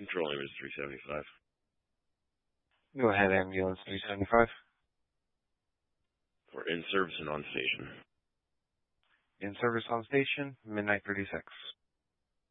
Control ambulance 375. Go ahead, ambulance 375. For in service and on station. In service on station, midnight 36.